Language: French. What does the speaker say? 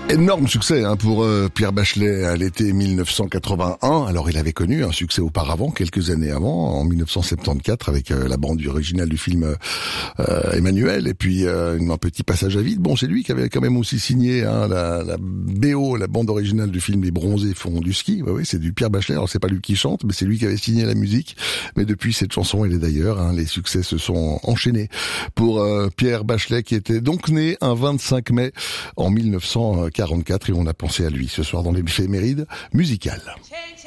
Énorme succès pour Pierre Bachelet à l'été 1981. Alors il avait connu un succès auparavant, quelques années avant, en 1974, avec la bande originale du film Emmanuel, et puis un petit passage à vide. Bon, c'est lui qui avait quand même aussi signé la BO, la bande originale du film Les Bronzés font du ski. Oui, c'est du Pierre Bachelet. Alors c'est pas lui qui chante, mais c'est lui qui avait signé la musique. Mais depuis cette chanson, elle est d'ailleurs, les succès se sont enchaînés pour Pierre Bachelet, qui était donc né un 25 mai en 1944, et on a pensé à lui ce soir dans l'éphéméride musicale.